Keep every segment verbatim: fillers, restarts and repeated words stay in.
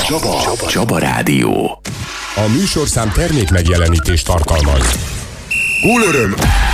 Csaba. Csaba. Csaba Rádió. A műsorszám termék megjelenítést tartalmaz. Gólöröm!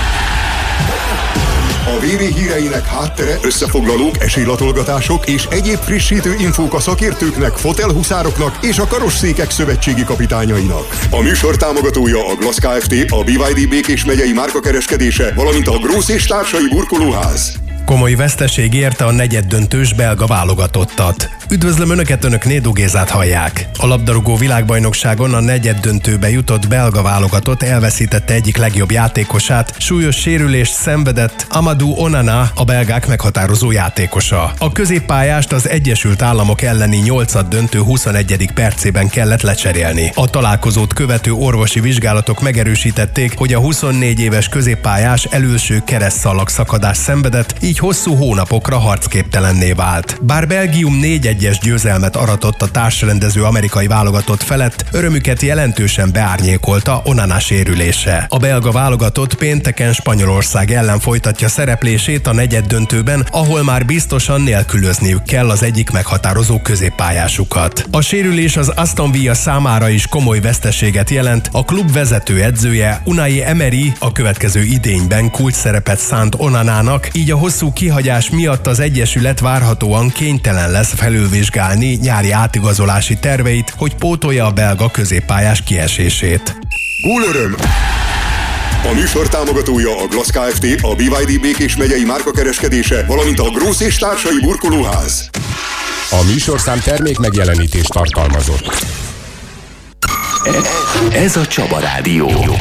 A vé vé híreinek háttere, összefoglalók, esélylatolgatások és egyéb frissítő infók a szakértőknek, fotelhuszároknak és a karosszékek szövetségi kapitányainak. A műsor támogatója a Glass Kft., a bé vé dé Békés megyei márkakereskedése, valamint a Grósz és társai burkolóház. Komoly veszteség érte a negyeddöntős belga válogatottat. Üdvözlöm Önöket, Önök Nédó Gézát hallják. A labdarúgó világbajnokságon a negyeddöntőbe jutott belga válogatott elveszítette egyik legjobb játékosát, súlyos sérülést szenvedett Amadou Onana, a belgák meghatározó játékosa. A középpályást az Egyesült Államok elleni nyolcad döntő huszonegyedik percében kellett lecserélni. A találkozót követő orvosi vizsgálatok megerősítették, hogy a huszonnégy éves középpályás előső keresztszalag szakadás szenvedett, így hosszú hónapokra harcképtelenné vált. Bár Belgium négy egyes győzelmet aratott a társrendező amerikai válogatott felett, örömüket jelentősen beárnyékolta Onana sérülése. A belga válogatott pénteken Spanyolország ellen folytatja szereplését a negyeddöntőben, ahol már biztosan nélkülözniük kell az egyik meghatározó középpályásukat. A sérülés az Aston Villa számára is komoly veszteséget jelent, a klub vezető edzője Unai Emery a következő idényben kulcs szerepet szánt Onanának, így a hosszú kihagyás miatt az egyesület várhatóan kénytelen lesz felülvizsgálni nyári átigazolási terveit, hogy pótolja a belga középpályás kiesését. Gólöröm! A műsor támogatója a Glass Kft., a bé vé dé Békés megyei márkakereskedése, valamint a Grósz és társai burkolóház. A műsorszám termék megjelenítést tartalmazott. Ez a Csaba Rádió.